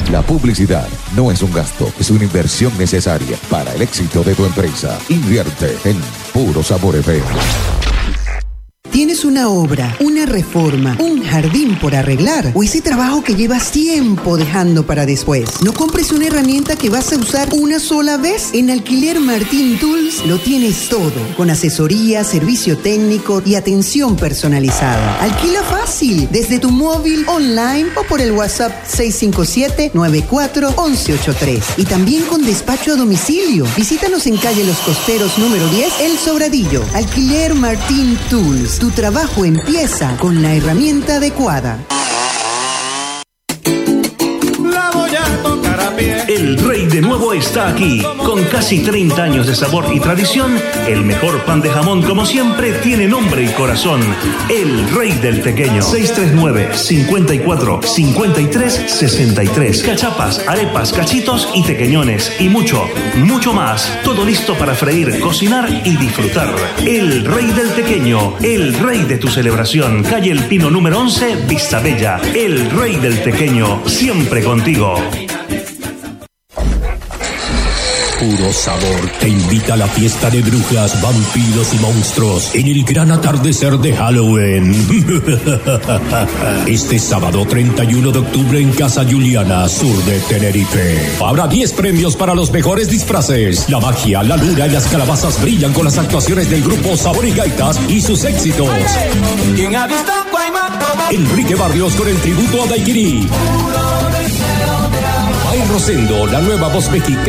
La publicidad no es un gasto, es una inversión necesaria para el éxito de tu empresa. Invierte en Puro Sabor FM. ¿Tienes una obra, una reforma, un jardín por arreglar o ese trabajo que llevas tiempo dejando para después? No compres una herramienta que vas a usar una sola vez. En Alquiler Martín Tools lo tienes todo, con asesoría, servicio técnico y atención personalizada. Alquila fácil, desde tu móvil, online o por el WhatsApp 657-94-1183. Y también con despacho a domicilio. Visítanos en calle Los Costeros número 10, El Sobradillo. Alquiler Martín Tools. Tu trabajo empieza con la herramienta adecuada. El Rey de nuevo está aquí. Con casi 30 años de sabor y tradición, el mejor pan de jamón, como siempre, tiene nombre y corazón. El Rey del Tequeño. 639-54-53-63. Cachapas, arepas, cachitos y tequeñones. Y mucho, mucho más. Todo listo para freír, cocinar y disfrutar. El Rey del Tequeño. El Rey de tu celebración. Calle El Pino número 11, Vista Bella. El Rey del Tequeño. Siempre contigo. Puro Sabor te invita a la fiesta de brujas, vampiros y monstruos en el gran atardecer de Halloween. Este sábado 31 de octubre en Casa Juliana, sur de Tenerife. Habrá 10 premios para los mejores disfraces. La magia, la luna y las calabazas brillan con las actuaciones del grupo Sabor y Gaitas y sus éxitos. Enrique Barrios con el tributo a Daiquiri. Ay Rosendo, la nueva voz mexicana